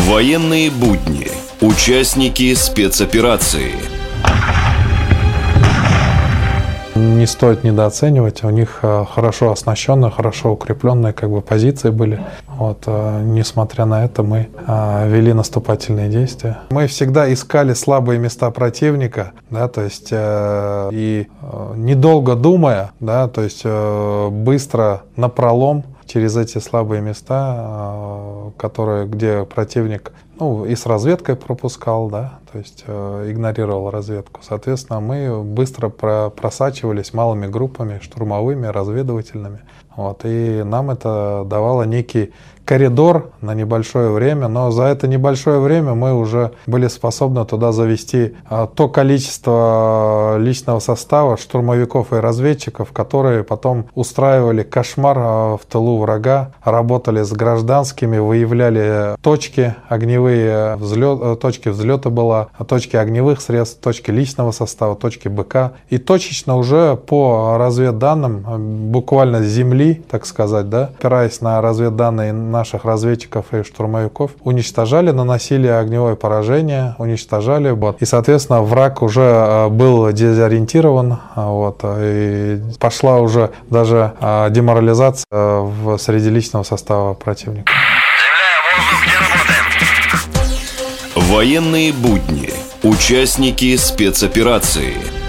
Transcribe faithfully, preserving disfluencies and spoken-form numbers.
Военные будни. Участники спецоперации. Не стоит недооценивать, у них хорошо оснащенные, хорошо укрепленные как бы позиции были. Вот, несмотря на это, мы вели наступательные действия. Мы всегда искали слабые места противника, да, то есть э, и э, недолго думая, да, то есть э, быстро напролом через эти слабые места, э, которые, где противник, ну, и с разведкой пропускал, да, то есть э, игнорировал разведку. Соответственно, мы быстро про просачивались малыми группами, штурмовыми, разведывательными. Вот, и нам это давало некий коридор на небольшое время, но за это небольшое время мы уже были способны туда завести а, то количество личного состава, штурмовиков и разведчиков, которые потом устраивали кошмар а, в тылу врага, работали с гражданскими, выявляли точки огневые, взлет, точки взлета была, точки огневых средств, точки личного состава, точки БК. И точечно уже по разведданным, буквально с земли, так сказать, да, опираясь на разведданные наших разведчиков и штурмовиков, уничтожали, наносили огневое поражение, уничтожали. Вот. И, соответственно, враг уже был дезориентирован. Вот, и пошла уже даже деморализация в, среди личного состава противника. Военные будни. Участники спецоперации.